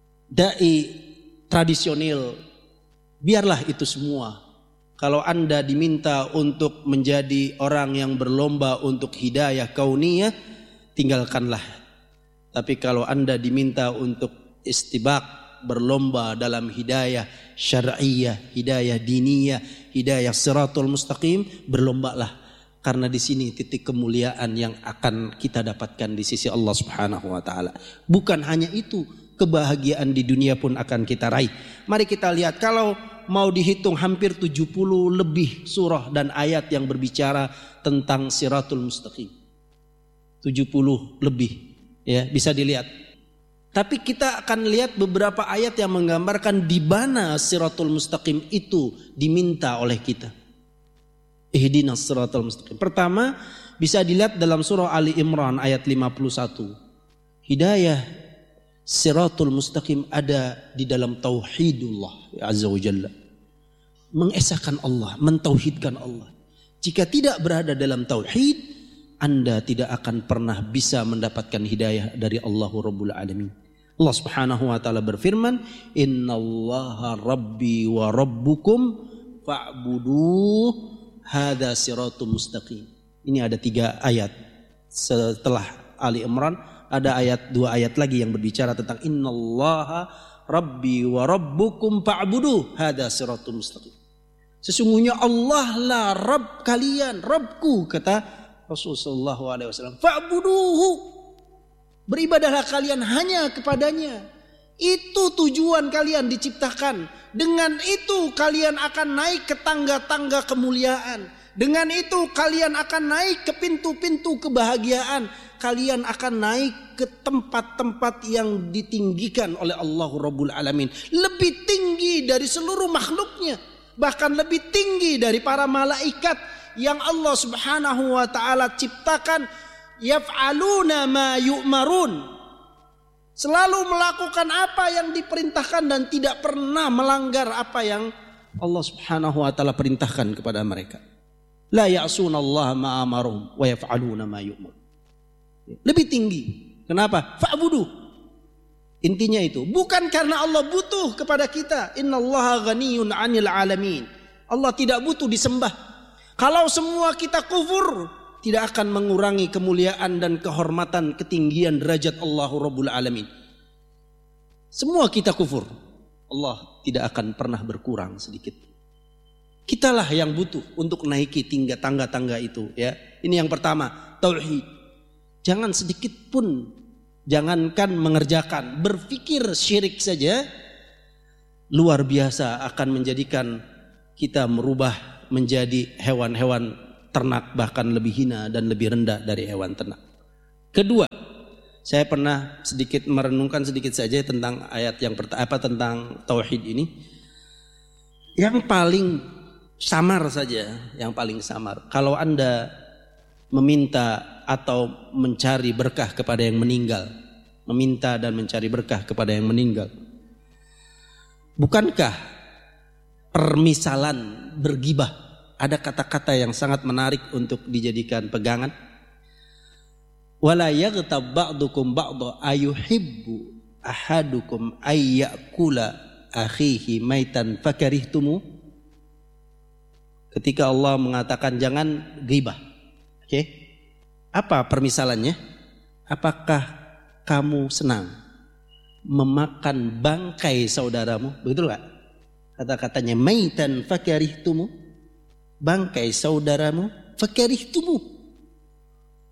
dai tradisional. Biarlah itu semua. Kalau Anda diminta untuk menjadi orang yang berlomba untuk hidayah kauniyah, tinggalkanlah. Tapi kalau Anda diminta untuk istibaq, berlomba dalam hidayah syar'iyah, hidayah diniyah, hidayah siratul mustaqim, berlombalah. Karena di sini titik kemuliaan yang akan kita dapatkan di sisi Allah Subhanahu wa taala. Bukan hanya itu, kebahagiaan di dunia pun akan kita raih. Mari kita lihat, kalau mau dihitung hampir tujuh puluh lebih surah dan ayat yang berbicara tentang siratul mustaqim. tujuh puluh lebih, ya, bisa dilihat. Tapi kita akan lihat beberapa ayat yang menggambarkan di mana siratul mustaqim itu diminta oleh kita. Ihdinas siratal mustaqim. Pertama bisa dilihat dalam surah Ali Imran ayat lima puluh satu. Hidayah siratul mustaqim ada di dalam tauhidullah azza wa jalla. Mengesahkan Allah, mentauhidkan Allah. Jika tidak berada dalam tauhid, Anda tidak akan pernah bisa mendapatkan hidayah dari Allah Rabbul Alamin. Allah Subhanahu wa taala berfirman, "Innallaha rabbi wa rabbukum fa'buduh hada siratul mustaqim." Ini ada tiga ayat. Setelah Ali Imran ada ayat dua ayat lagi yang berbicara tentang innallaha rabbi wa rabbukum fa'buduh hada siratul mustaqim. Sesungguhnya Allah lah Rabb kalian, Rabbku, kata Rasulullah sallallahu alaihi wasallam. Fa'buduhu, beribadahlah kalian hanya kepadanya. Itu tujuan kalian diciptakan. Dengan itu kalian akan naik ke tangga-tangga kemuliaan. Dengan itu kalian akan naik ke pintu-pintu kebahagiaan. Kalian akan naik ke tempat-tempat yang ditinggikan oleh Allah Rabbul Alamin. Lebih tinggi dari seluruh makhluknya. Bahkan lebih tinggi dari para malaikat yang Allah Subhanahu wa taala ciptakan. Yaf'aluna ma yu'marun, selalu melakukan apa yang diperintahkan dan tidak pernah melanggar apa yang Allah Subhanahu wa taala perintahkan kepada mereka. La ya'sunallaha ma amaruhum wa yaf'aluna ma yu'marun. Lebih tinggi. Kenapa? Fa'budu. Intinya itu, bukan karena Allah butuh kepada kita. Innallaha ghaniyun 'anil 'alamin. Allah tidak butuh disembah. Kalau semua kita kufur, tidak akan mengurangi kemuliaan dan kehormatan, ketinggian derajat Allah Rabbul Alamin. Semua kita kufur, Allah tidak akan pernah berkurang sedikit. Kitalah yang butuh untuk naiki tingga tangga-tangga itu, ya. Ini yang pertama, tauhid. Jangan sedikit pun, jangankan mengerjakan, berpikir syirik saja luar biasa akan menjadikan kita merubah menjadi hewan-hewan ternak, bahkan lebih hina dan lebih rendah dari hewan ternak. Kedua, saya pernah sedikit merenungkan sedikit saja tentang ayat yang pertama, apa tentang tauhid ini. Yang paling samar saja, yang paling samar. Kalau Anda meminta atau mencari berkah kepada yang meninggal, meminta dan mencari berkah kepada yang meninggal, bukankah permisalan bergibah ada kata-kata yang sangat menarik untuk dijadikan pegangan? Wala yaghtab ba'dukum ba'dha ayuhibbu ahadukum ay ya'kula akhihi maitan fakarihtumu. Ketika Allah mengatakan jangan ghibah. Oke. Okay? Apa permisalannya? Apakah kamu senang memakan bangkai saudaramu? Begitu enggak? Kata-katanya maitan fakarihtumu, bangkai saudaramu, fakarihtumu.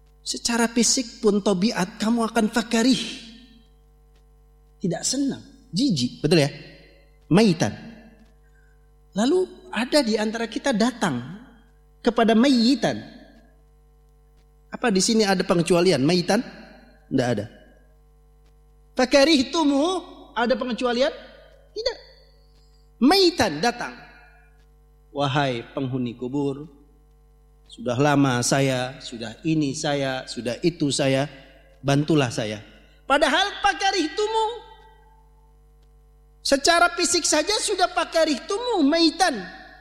Secara fisik pun tabiat kamu akan fakarih, tidak senang. Jijik, betul ya? Maitan. Lalu ada di antara kita datang kepada mayitan. Apa di sini ada pengecualian maitan? Tidak ada. Fakarihtumu, ada pengecualian? Tidak. Maitan datang. Wahai penghuni kubur, sudah lama saya, sudah ini saya, sudah itu saya, bantulah saya. Padahal fakarihtumu, secara fisik saja sudah fakarihtumu maitan.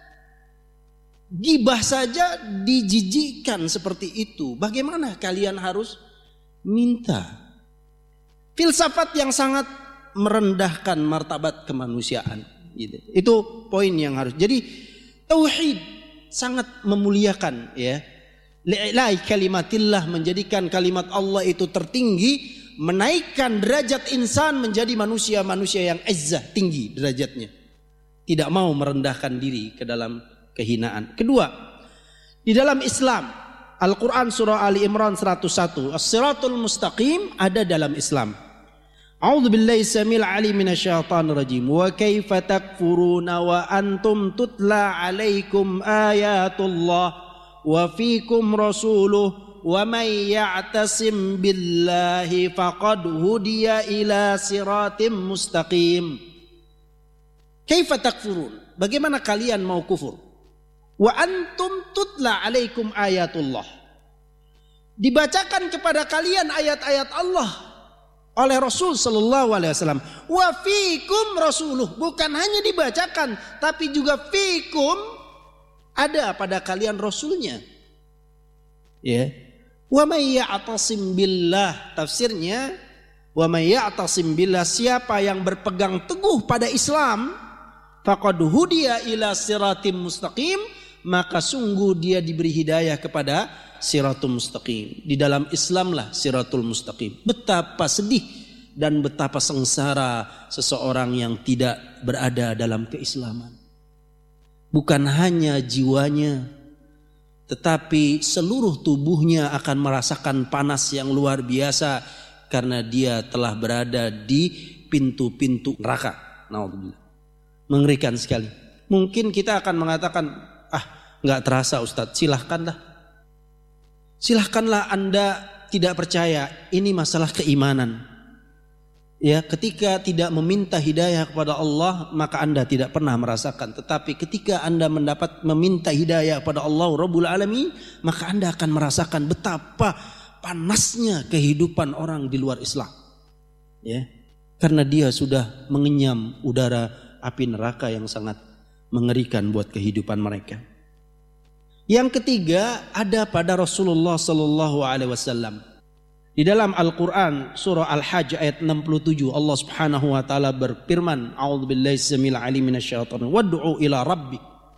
Gibah saja dijijikkan seperti itu. Bagaimana kalian harus minta? Filsafat yang sangat merendahkan martabat kemanusiaan. Gitu. Itu poin yang harus. Jadi tauhid sangat memuliakan, ya. Li'ilai kalimatillah, menjadikan kalimat Allah itu tertinggi, menaikkan derajat insan menjadi manusia-manusia yang izzah, tinggi derajatnya. Tidak mau merendahkan diri ke dalam kehinaan. Kedua, di dalam Islam, Al-Quran surah Ali Imran seratus satu, As-siratul mustaqim ada dalam Islam. A'udzu billahi samil alim minasyaitonir rajim. Wa kaifa takfuruna wa antum tutla alaikum ayatullah wa fikum rasuluh wa may ya'tasim billahi faqad hudiya ila siratim mustaqim. Kaifa takfurun? Bagaimana kalian mau kufur? Wa antum tutla alaikum ayatullah. Dibacakan kepada kalian ayat-ayat Allah oleh Rasul sallallahu alaihi wasallam. Wa fikum rasuluh, bukan hanya dibacakan tapi juga fikum, ada pada kalian rasulnya. Ya. Wa may ya'tasim billah, tafsirnya wa may ya'tasim billah, siapa yang berpegang teguh pada Islam, faqad hudiya ila siratim mustaqim, maka sungguh dia diberi hidayah kepada siratul mustaqim. Di dalam Islam lah siratul mustaqim. Betapa sedih dan betapa sengsara seseorang yang tidak berada dalam keislaman. Bukan hanya jiwanya, tetapi seluruh tubuhnya akan merasakan panas yang luar biasa karena dia telah berada di pintu-pintu neraka. Naudzubillah. Mengerikan sekali. Mungkin kita akan mengatakan, ah, nggak terasa Ustadz, silahkanlah. Silahkanlah Anda tidak percaya, ini masalah keimanan. Ya, ketika tidak meminta hidayah kepada Allah, maka Anda tidak pernah merasakan. Tetapi ketika Anda mendapat meminta hidayah kepada Allah Rabbul Alamin, maka Anda akan merasakan betapa panasnya kehidupan orang di luar Islam. Ya, karena dia sudah mengenyam udara api neraka yang sangat mengerikan buat kehidupan mereka. Yang ketiga ada pada Rasulullah sallallahu alaihi wasallam. Di dalam Al-Qur'an surah Al-Hajj ayat enam puluh tujuh, Allah Subhanahu wa taala berfirman, A'udzu billahi samil alim minasyaitonir wad'u ila rabbik.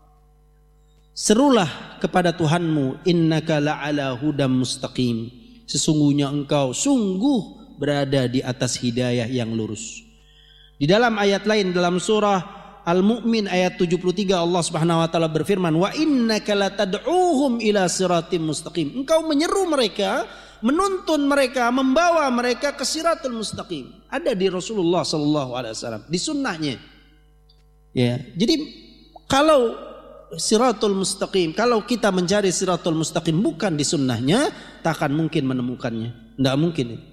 Serulah kepada Tuhanmu, innaka la'ala hudam mustaqim. Sesungguhnya engkau sungguh berada di atas hidayah yang lurus. Di dalam ayat lain dalam surah Al-Mu'min ayat tujuh puluh tiga, Allah Subhanahu wa taala berfirman, wa innaka latad'uuhum ila siratim mustaqim. Engkau menyeru mereka, menuntun mereka, membawa mereka ke siratul mustaqim. Ada di Rasulullah sallallahu alaihi wasallam, di sunnahnya. Ya, jadi kalau siratul mustaqim, kalau kita mencari siratul mustaqim bukan di sunnahnya, tak akan mungkin menemukannya. Tidak mungkin.